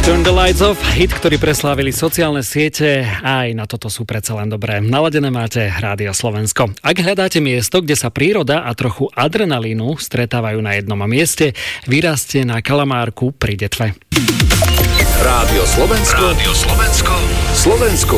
Turn the Lights Off, hit, ktorý preslávili sociálne siete a aj na toto sú predsa len dobré. Naladené máte Rádio Slovensko. Ak hľadáte miesto, kde sa príroda a trochu adrenalínu stretávajú na jednom mieste, vyrastie na kalamárku pri Detve. Rádio Slovensko. Rádio Slovensko. Slovensku.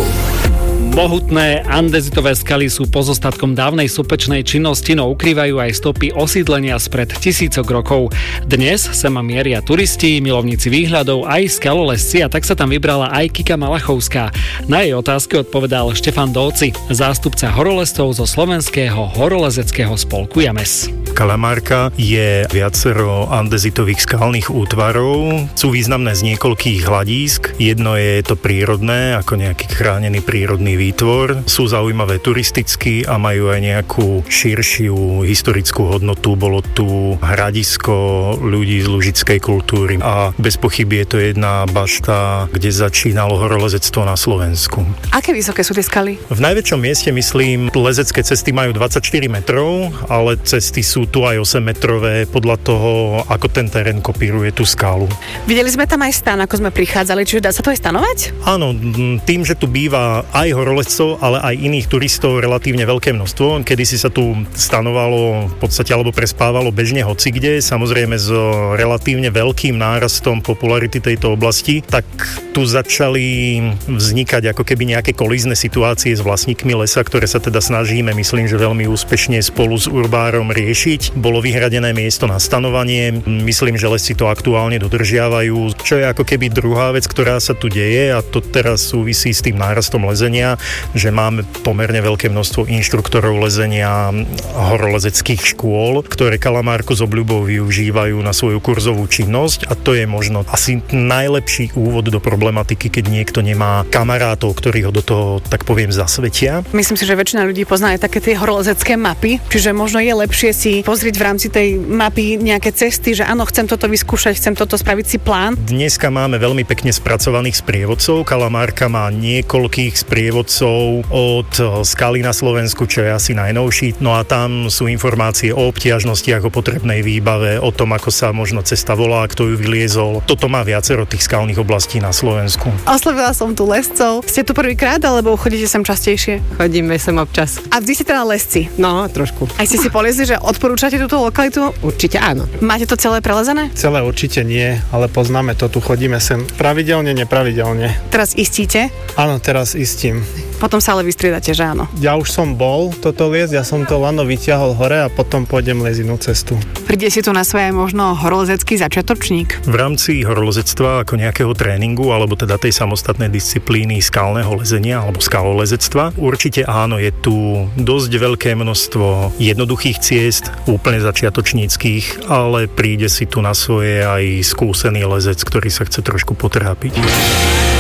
Mohutné andezitové skaly sú pozostatkom dávnej sopečnej činnosti, no ukrývajú aj stopy osídlenia spred tisícok rokov. Dnes sa mieria turisti, milovníci výhľadov aj skalolezci, a tak sa tam vybrala aj Kika Malachovská. Na jej otázky odpovedal Štefan Dóci, zástupca horolezcov zo slovenského horolezeckého spolku James. Kalamárka je viacero andezitových skalných útvarov, sú významné z niekoľkých hľadísk. Jedno je to prírodné, ako nejaký chránený prírodný výtvor. Sú zaujímavé turisticky a majú aj nejakú širšiu historickú hodnotu. Bolo tu hradisko ľudí z lužickej kultúry a bez pochyby je to jedna bašta, kde začínalo horolezectvo na Slovensku. Aké vysoké sú tie skaly? V najväčšom mieste, myslím, lezecké cesty majú 24 metrov, ale cesty sú tu aj 8 metrové podľa toho, ako ten terén kopíruje tú skálu. Videli sme tam aj stan, ako sme prichádzali, čiže dá sa to aj stanovať? Áno, tým, že tu býva aj horolezcov, ale aj iných turistov relatívne veľké množstvo. Kedysi sa tu stanovalo v podstate alebo prespávalo bežne hocikde, samozrejme s relatívne veľkým nárastom popularity tejto oblasti, tak tu začali vznikať ako keby nejaké kolízne situácie s vlastníkmi lesa, ktoré sa teda snažíme, myslím, že veľmi úspešne spolu s urbárom riešiť. Bolo vyhradené miesto na stanovanie. Myslím, že lesci to aktuálne dodržiavajú, čo je ako keby druhá vec, ktorá sa tu deje, a to teraz súvisí s tým nárastom lezenia, že máme pomerne veľké množstvo inštruktorov lezenia horolezeckých škôl, ktoré kalamárku s obľubou využívajú na svoju kurzovú činnosť, a to je možno asi najlepší úvod do problematiky, keď niekto nemá kamarátov, ktorí ho do toho, tak poviem, zasvetia. Myslím si, že väčšina ľudí pozná aj také tie horolezecké mapy, čiže možno je lepšie si pozrieť v rámci tej mapy nejaké cesty, že áno, chcem toto vyskúšať, chcem toto spraviť si plán. Dneska máme veľmi pekne spracovaných sprievodcov. Kalamárka má niekoľkých sprievodcov od skaly na Slovensku, čo je asi najnovší. No a tam sú informácie o obtiažnostiach, o potrebnej výbave, o tom, ako sa možno cesta volá, kto ju vyliezol. Toto má viacero tých skalných oblastí na Slovensku. Oslovila som tu lescov. Ste tu prvýkrát, alebo chodíte sem častejšie? Chodíme sem občas. A vy ste teda lesci? No, trošku. Aj ste si poliezli, že odporúčate túto lokalitu? Určite áno. Máte to celé prelezené? Celé určite nie, ale poznáme to, tu chodíme sem pravidelne, nepravidelne. Teraz istíte? Áno, teraz istím. Potom sa ale vystriedate, že áno? Ja už som bol toto liesť, ja som to lano vyťahol hore a potom pôjdem liesť inú cestu. Príde si tu na svoje možno horolezecký začiatočník? V rámci horolezectva ako nejakého tréningu, alebo teda tej samostatnej disciplíny skalného lezenia alebo skalolezectva, určite áno, je tu dosť veľké množstvo jednoduchých ciest, úplne začiatočníckych, ale príde si tu na svoje aj skúsený lezec, ktorý sa chce trošku potrápiť.